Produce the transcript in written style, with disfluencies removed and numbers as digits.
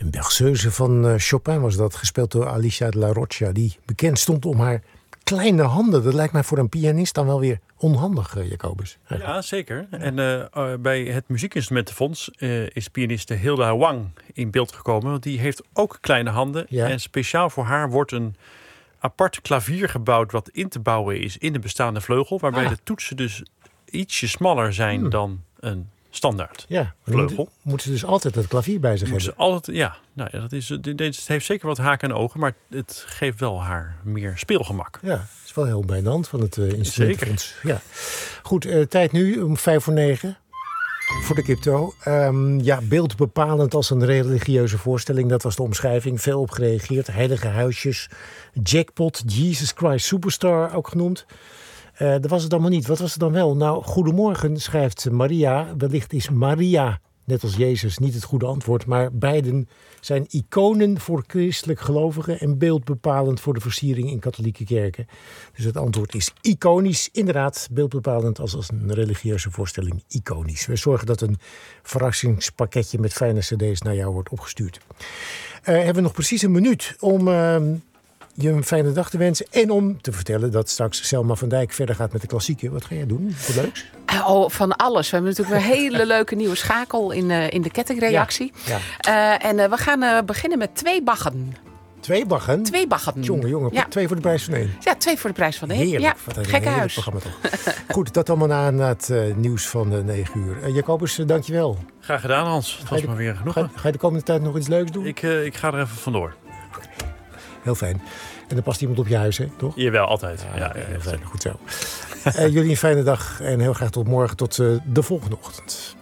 Een berceuse van Chopin was dat, gespeeld door Alicia de la Rocha, die bekend stond om haar kleine handen. Dat lijkt mij voor een pianist dan wel weer onhandig, Jacobus. Ja, zeker. En bij het Muziekinstrumentenfonds is pianiste Hilda Wang in beeld gekomen. Want die heeft ook kleine handen. Ja. En speciaal voor haar wordt een apart klavier gebouwd wat in te bouwen is in de bestaande vleugel. Waarbij de toetsen dus ietsje smaller zijn dan een standaard vleugel. Moeten ze dus altijd het klavier bij zich hebben? Ze altijd, ja. Nou ja, het heeft zeker wat haken en ogen, maar het geeft wel haar meer speelgemak. Ja, het is wel heel bij de hand van het instrumentenfonds. Ja. Goed, tijd nu om 8:55 voor de crypto. Beeldbepalend als een religieuze voorstelling. Dat was de omschrijving. Veel op gereageerd. Heilige huisjes. Jackpot. Jesus Christ Superstar ook genoemd. Dat was het allemaal niet. Wat was het dan wel? Nou, goedemorgen, schrijft Maria. Wellicht is Maria, net als Jezus, niet het goede antwoord. Maar beiden zijn iconen voor christelijk gelovigen en beeldbepalend voor de versiering in katholieke kerken. Dus het antwoord is iconisch. Inderdaad, beeldbepalend als een religieuze voorstelling iconisch. We zorgen dat een verrassingspakketje met fijne cd's naar jou wordt opgestuurd. Hebben we nog precies een minuut om je een fijne dag te wensen. En om te vertellen dat straks Selma van Dijk verder gaat met de klassieken. Wat ga jij doen? Wat leuks? Van alles. We hebben natuurlijk weer een hele leuke nieuwe schakel in de kettingreactie. Ja. We gaan beginnen met 2 baggen. 2 baggen? 2 baggen. Jongen. Ja. 2 voor de prijs van 1. Ja, 2 voor de prijs van 1. Heerlijk. Ja, wat een gekke huis. Programma toch. Goed, dat allemaal na het nieuws van 9 uur. Jacobus, dankjewel. Graag gedaan, Hans. Het was maar weer genoeg. Ga je de komende tijd nog iets leuks doen? Ik ga er even vandoor. Heel fijn. En dan past iemand op je huis, hè? Toch? Jawel, altijd. Ja, heel fijn. Goed zo. Jullie een fijne dag en heel graag tot morgen, tot de volgende ochtend.